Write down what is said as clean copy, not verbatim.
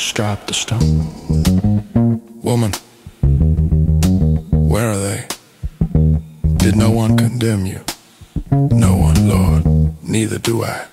Strap the stone. Woman, where are they? Did no one condemn you? No one, Lord, neither do I.